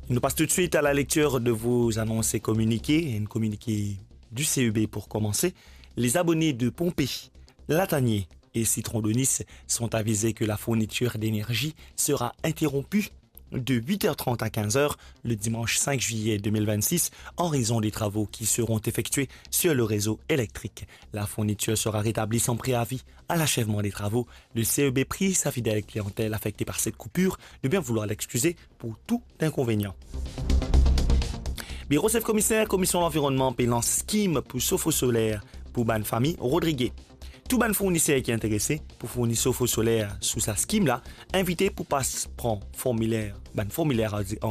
Nous passe tout de suite à la lecture de vos annonces et communiqués. Un communiqué du CEB pour commencer. Les abonnés de Pompée, Latanier et Citron de Nice sont avisés que la fourniture d'énergie sera interrompue de 8h30 à 15h le dimanche 5 juillet 2026 en raison des travaux qui seront effectués sur le réseau électrique. La fourniture sera rétablie sans préavis à l'achèvement des travaux. Le CEB prie sa fidèle clientèle affectée par cette coupure de bien vouloir l'excuser pour tout inconvénient. Bureau chef commissaire, commission de l'environnement, payant scheme pour chauffe-eau solaire pour ban famille Rodriguez. Tout ban fournisseur qui est intéressé pour fournir chauffe-eau solaire sous sa scheme là, invité pour pas prendre formulaire, ban formulaire